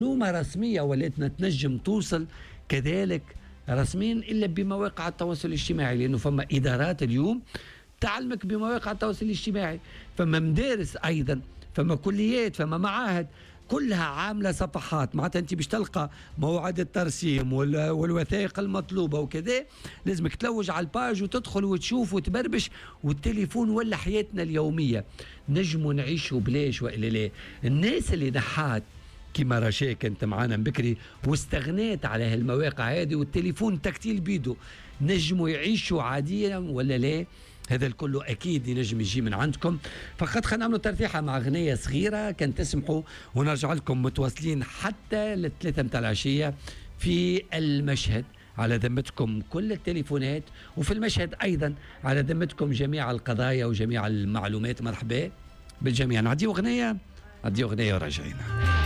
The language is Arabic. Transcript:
معلومة رسمية وليتنا تنجم توصل كذلك رسميا إلا بمواقع التواصل الاجتماعي، لأنه فما إدارات اليوم تعلمك بمواقع التواصل الاجتماعي، فما مدارس أيضا، فما كليات، فما معاهد، كلها عاملة صفحات. معناتها أنت باش تلقى موعد الترسيم والوثائق المطلوبة وكذا، لازمك تلوج على الباج وتدخل وتشوف وتبربش. والتليفون ولا حياتنا اليومية، نجموا نعيشوا بلاش وإلا لا. الناس اللي نحات كما رشا كنت معانا بكري واستغنيت على هالمواقع هذه والتليفون تكتيل بيدو، نجموا يعيشوا عاديا ولا لا؟ هذا الكل اكيد ينجم يجي من عندكم. فقط خلينا نعملوا ترتيحه مع اغنيه صغيره كان تسمحوا، ونرجع لكم متواصلين حتى للثلاثه متاع العشيه في المشهد. على ذمتكم كل التليفونات، وفي المشهد ايضا على ذمتكم جميع القضايا وجميع المعلومات. مرحبا بالجميع. نعدي اغنيه وراجعين.